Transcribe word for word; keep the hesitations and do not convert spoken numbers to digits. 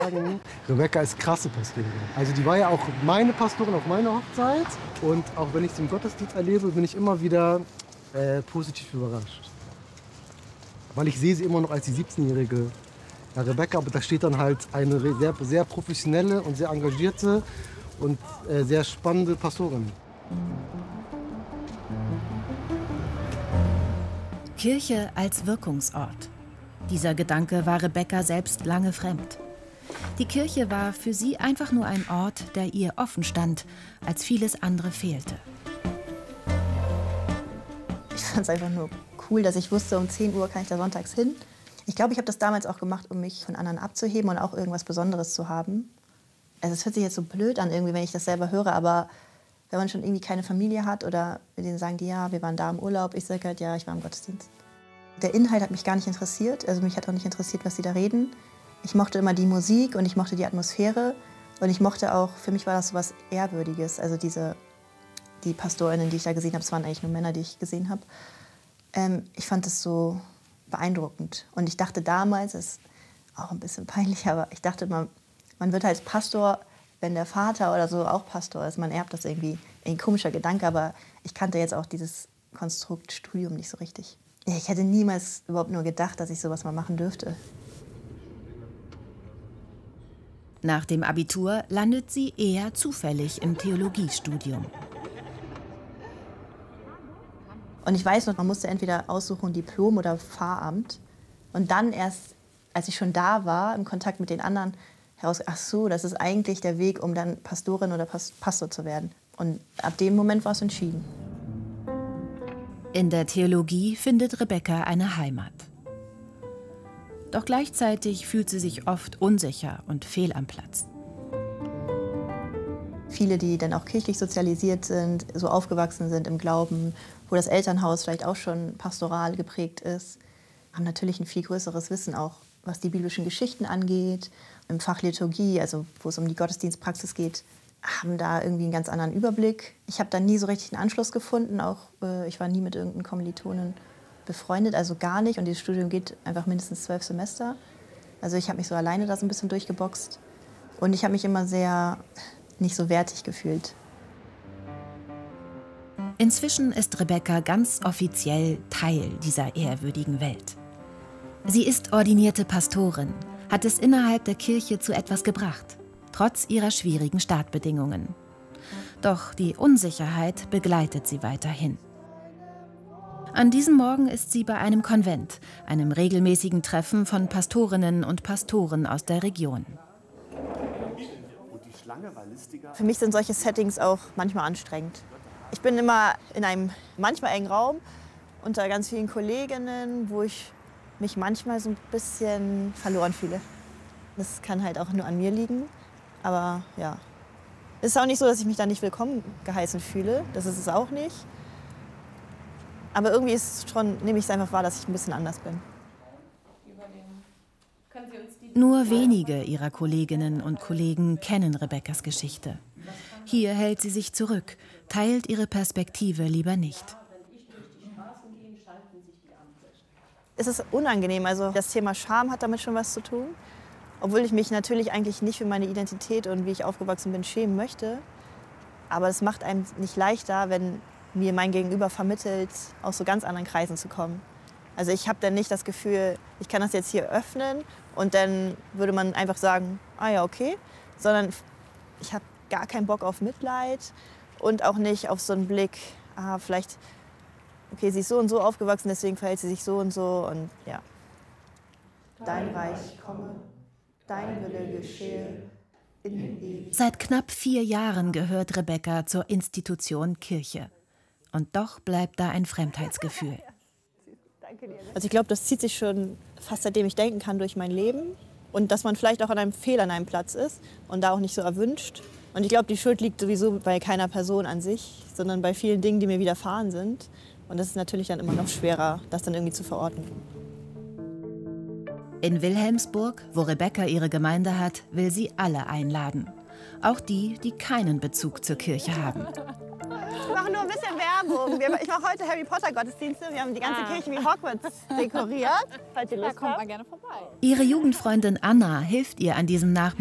sagen, Rebecca ist krasse Pastorin. Also die war ja auch meine Pastorin auf meiner Hochzeit. Und auch wenn ich sie im Gottesdienst erlebe, bin ich immer wieder äh, positiv überrascht. Weil ich sehe sie immer noch als die siebzehnjährige ja, Rebecca, aber da steht dann halt eine sehr, sehr professionelle und sehr engagierte und äh, sehr spannende Pastorin. Kirche als Wirkungsort. Dieser Gedanke war Rebecca selbst lange fremd. Die Kirche war für sie einfach nur ein Ort, der ihr offen stand, als vieles andere fehlte. Ich fand es einfach nur cool, dass ich wusste, um zehn Uhr kann ich da sonntags hin. Ich glaube, ich habe das damals auch gemacht, um mich von anderen abzuheben und auch irgendwas Besonderes zu haben. Also es hört sich jetzt so blöd an, irgendwie, wenn ich das selber höre, aber wenn man schon irgendwie keine Familie hat oder mit denen sagen die, ja, wir waren da im Urlaub, ich sage halt, ja, ich war im Gottesdienst. Der Inhalt hat mich gar nicht interessiert, also mich hat auch nicht interessiert, was sie da reden. Ich mochte immer die Musik und ich mochte die Atmosphäre und ich mochte auch, für mich war das so was Ehrwürdiges, also diese, die PastorInnen, die ich da gesehen habe, es waren eigentlich nur Männer, die ich gesehen habe. Ähm, ich fand das so beeindruckend und ich dachte damals, das ist auch ein bisschen peinlich, aber ich dachte, man, man wird als Pastor, wenn der Vater oder so auch Pastor ist, man erbt das irgendwie, ein komischer Gedanke, aber ich kannte jetzt auch dieses Konstrukt Studium nicht so richtig. Ich hätte niemals überhaupt nur gedacht, dass ich sowas mal machen dürfte. Nach dem Abitur landet sie eher zufällig im Theologiestudium. Und ich weiß noch, man musste entweder aussuchen Diplom oder Pfarramt. Und dann erst, als ich schon da war, im Kontakt mit den anderen, heraus, ach so, das ist eigentlich der Weg, um dann Pastorin oder Pastor zu werden. Und ab dem Moment war es entschieden. In der Theologie findet Rebecca eine Heimat. Doch gleichzeitig fühlt sie sich oft unsicher und fehl am Platz. Viele, die dann auch kirchlich sozialisiert sind, so aufgewachsen sind im Glauben, wo das Elternhaus vielleicht auch schon pastoral geprägt ist, haben natürlich ein viel größeres Wissen auch, was die biblischen Geschichten angeht. Im Fach Liturgie, also wo es um die Gottesdienstpraxis geht, haben da irgendwie einen ganz anderen Überblick. Ich habe da nie so richtig einen Anschluss gefunden. Auch äh, ich war nie mit irgendeinem Kommilitonen befreundet, also gar nicht. Und dieses Studium geht einfach mindestens zwölf Semester. Also ich habe mich so alleine da so ein bisschen durchgeboxt. Und ich habe mich immer sehr nicht so wertig gefühlt. Inzwischen ist Rebecca ganz offiziell Teil dieser ehrwürdigen Welt. Sie ist ordinierte Pastorin, hat es innerhalb der Kirche zu etwas gebracht, trotz ihrer schwierigen Startbedingungen. Doch die Unsicherheit begleitet sie weiterhin. An diesem Morgen ist sie bei einem Konvent, einem regelmäßigen Treffen von Pastorinnen und Pastoren aus der Region. Für mich sind solche Settings auch manchmal anstrengend. Ich bin immer in einem manchmal engen Raum unter ganz vielen Kolleginnen, wo ich mich manchmal so ein bisschen verloren fühle. Das kann halt auch nur an mir liegen, aber ja. Es ist auch nicht so, dass ich mich da nicht willkommen geheißen fühle, das ist es auch nicht. Aber irgendwie ist es schon, nehme ich es einfach wahr, dass ich ein bisschen anders bin. Nur wenige ihrer Kolleginnen und Kollegen kennen Rebeccas Geschichte. Hier hält sie sich zurück, teilt ihre Perspektive lieber nicht. Es ist unangenehm, also das Thema Scham hat damit schon was zu tun. Obwohl ich mich natürlich eigentlich nicht für meine Identität und wie ich aufgewachsen bin schämen möchte. Aber es macht einem nicht leichter, wenn mir mein Gegenüber vermittelt, aus so ganz anderen Kreisen zu kommen. Also ich habe dann nicht das Gefühl, ich kann das jetzt hier öffnen und dann würde man einfach sagen, ah ja, okay. Sondern ich habe gar keinen Bock auf Mitleid und auch nicht auf so einen Blick, ah, vielleicht, okay, sie ist so und so aufgewachsen, deswegen verhält sie sich so und so und ja. Dein Reich komme, dein Wille geschehe. Seit knapp vier Jahren gehört Rebecca zur Institution Kirche. Und doch bleibt da ein Fremdheitsgefühl. Also ich glaube, das zieht sich schon fast seitdem ich denken kann durch mein Leben. Und dass man vielleicht auch an einem Fehler an einem Platz ist und da auch nicht so erwünscht. Und ich glaube, die Schuld liegt sowieso bei keiner Person an sich, sondern bei vielen Dingen, die mir widerfahren sind. Und das ist natürlich dann immer noch schwerer, das dann irgendwie zu verorten. In Wilhelmsburg, wo Rebecca ihre Gemeinde hat, will sie alle einladen. Auch die, die keinen Bezug zur Kirche haben. Wir machen nur ein bisschen Werbung. Wir, ich mache heute Harry Potter Gottesdienste. Wir haben die ganze Ah. Kirche wie Hogwarts dekoriert. Falls ihr Da Lust kommt habt. mal gerne vorbei. Ihre Jugendfreundin Anna hilft ihr an diesem Nachmittag